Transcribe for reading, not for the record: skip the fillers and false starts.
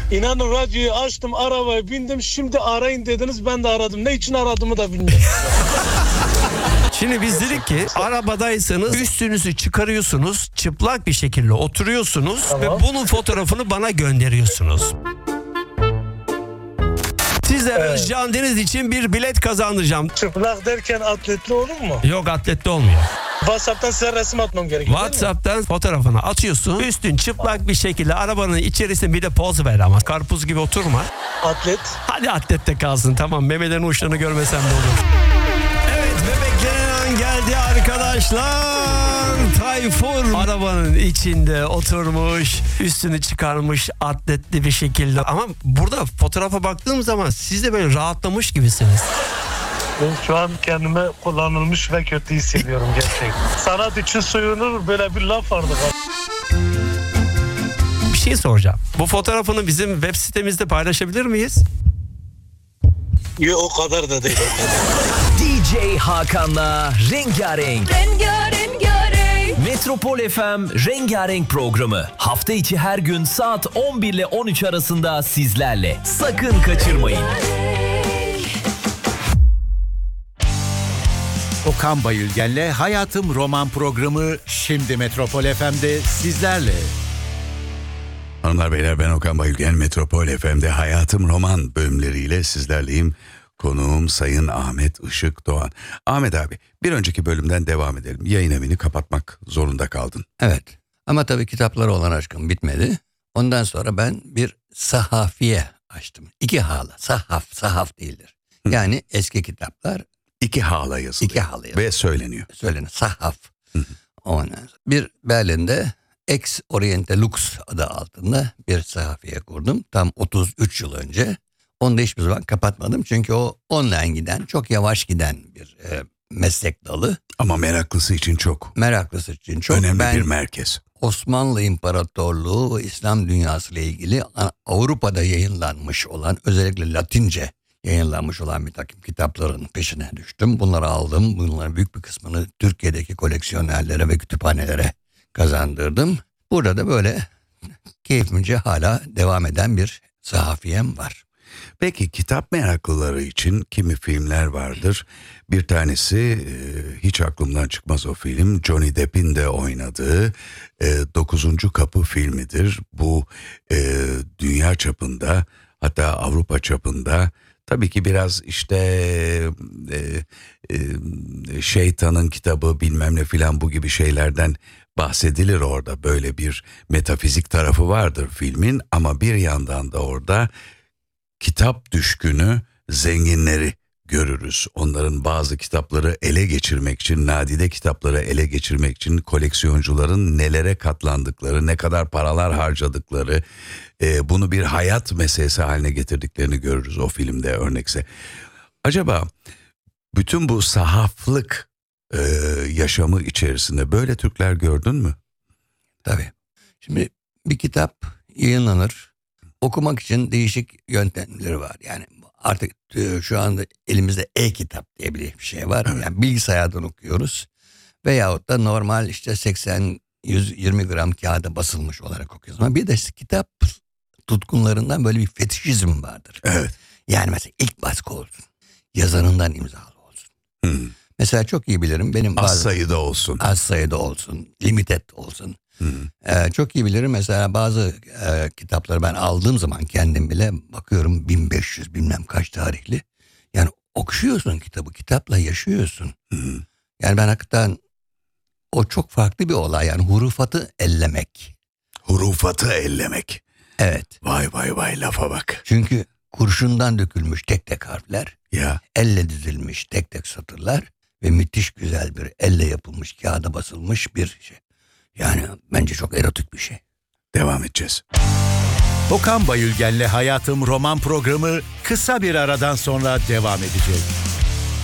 İnanın radyoyu açtım, arabaya bindim, şimdi arayın dediniz, ben de aradım. Ne için aradığımı da bilmiyorum. Şimdi biz dedik ki arabadaysanız üstünüzü çıkarıyorsunuz, çıplak bir şekilde oturuyorsunuz ve bunun fotoğrafını bana gönderiyorsunuz. Size Özcan Deniz için bir bilet kazandıracağım. Çıplak derken atletli olur mu? Yok, atletli olmuyor. WhatsApp'tan size resim atmam gerekiyor. WhatsApp'tan fotoğrafını atıyorsun. Üstün çıplak bir şekilde arabanın içerisinde bir de poz ver ama. Karpuz gibi oturma. Atlet. Hadi atlette kalsın, tamam, memelerin uçlarını görmesem de olur. Evet, bebeklenen an geldi arkadaşlar. Tayfun arabanın içinde oturmuş, üstünü çıkarmış atletli bir şekilde. Ama burada fotoğrafa baktığım zaman siz de böyle rahatlamış gibisiniz. Ben şu an kendimi kullanılmış ve kötü hissediyorum gerçekten. Sanat için soyunur, böyle bir laf vardı. Bir şey soracağım. Bu fotoğrafını bizim web sitemizde paylaşabilir miyiz? Yok, o kadar da değil. DJ Hakan'la Rengarenk. Metropol FM Rengarenk programı. Hafta içi her gün saat 11 ile 13 arasında sizlerle. Sakın kaçırmayın. Okan Bayülgen'le Hayatım Roman programı şimdi Metropol FM'de sizlerle. Hanımlar beyler, ben Okan Bayülgen. Metropol FM'de Hayatım Roman bölümleriyle sizlerleyim. Konuğum Sayın Ahmet Işık Doğan. Ahmet abi, bir önceki bölümden devam edelim. Yayın evini kapatmak zorunda kaldın. Evet, ama tabii kitaplara olan aşkım bitmedi. Ondan sonra ben bir sahafiye açtım. 2 hala, sahaf değildir. Yani eski kitaplar. 2 hala yazılıyor. 2 hala yazılıyor. Ve söyleniyor. Sahaf. Ondan sonra bir Berlin'de Ex Oriente Lux adı altında bir sahafiye kurdum. Tam 33 yıl önce. Onu da hiçbir zaman kapatmadım. Çünkü o online giden, çok yavaş giden bir meslek dalı. Ama meraklısı için çok. Meraklısı için çok. Önemli bir merkez. Osmanlı İmparatorluğu ve İslam dünyası ile ilgili Avrupa'da yayınlanmış olan, özellikle Latince yayınlanmış olan bir takım kitapların peşine düştüm. Bunları aldım. Bunların büyük bir kısmını Türkiye'deki koleksiyonerlere ve kütüphanelere kazandırdım. Burada da böyle keyfimce hala devam eden bir sahafiyem var. Peki kitap meraklıları için kimi filmler vardır. Bir tanesi hiç aklımdan çıkmaz o film. Johnny Depp'in de oynadığı 9. Kapı filmidir. Bu dünya çapında, hatta Avrupa çapında, tabii ki biraz işte şeytanın kitabı bilmem ne filan bu gibi şeylerden bahsedilir orada. Böyle bir metafizik tarafı vardır filmin, ama bir yandan da orada kitap düşkünü zenginleri görürüz. Onların bazı kitapları ele geçirmek için, nadide kitapları ele geçirmek için koleksiyoncuların nelere katlandıkları, ne kadar paralar harcadıkları, bunu bir hayat meselesi haline getirdiklerini görürüz o filmde örnekse. Acaba bütün bu sahaflık yaşamı içerisinde böyle Türkler gördün mü? Tabii. Şimdi bir kitap yayınlanır. Okumak için değişik yöntemleri var. Yani artık şu anda elimizde e-kitap diye bir şey var. Evet. Yani bilgisayardan okuyoruz. Veyahut da normal işte 80-120 gram kağıda basılmış olarak okuyoruz. Ama bir de kitap tutkunlarından böyle bir fetişizm vardır. Evet. Yani mesela ilk baskı olsun. Yazarından imzalı olsun. Mesela çok iyi bilirim. Benim az sayıda olsun. Az sayıda olsun. Limited olsun. Çok iyi bilirim. Mesela bazı kitapları ben aldığım zaman kendim bile bakıyorum 1500 bilmem kaç tarihli. Yani okuyorsun kitabı, kitapla yaşıyorsun. Yani ben hakikaten o çok farklı bir olay. Yani hurufatı ellemek. Hurufatı ellemek. Evet. Vay lafa bak. Çünkü kurşundan dökülmüş tek tek harfler. Ya. Elle dizilmiş tek tek satırlar. Ve müthiş güzel bir elle yapılmış, kağıda basılmış bir şey. Yani bence çok erotik bir şey. Devam edeceğiz. Okan Bayülgen'le Hayatım Roman programı kısa bir aradan sonra devam edecek.